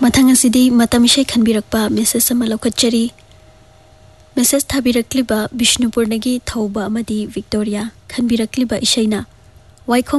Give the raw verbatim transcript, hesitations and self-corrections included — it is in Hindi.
मथंग असिदी मतम इशै खनबिरकपा मेसेज अमा लौखटचरी। Message थाबिरक्लिबा बिष्णुपुरनगी थौबा अमदी Victoria खनबिरक्लिबा इशैना वाइखों